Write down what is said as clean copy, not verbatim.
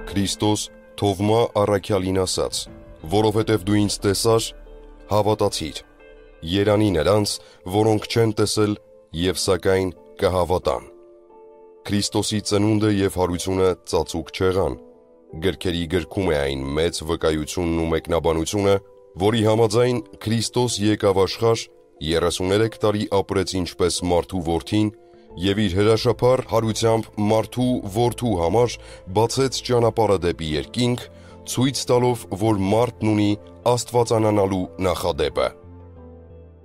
Քրիստոս Թովմա առաքյալին ասաց. «Որովհետև դու ինձ տեսար, հավատացիր։ Երանի նրանց, որոնք չեն տեսել և սակայն կհավատան»։ Քրիստոսի ծնունդը և հարությունը ծածուկ չեղան։ Գրքերի գրքում է այն մեծ վկայությունն ու մեկնաբանությունը, որի համաձայն Քրիստոս եկավ աշխարհ, 33 տարի ապրեց ինչպես մարդու որդին և իր հրաշափառ հարությամբ մարդու որդու համար բացեց ճանապարհը դեպի երկինք, ցույց տալով, որ մարդն ունի աստվածանանալու նախադեպը։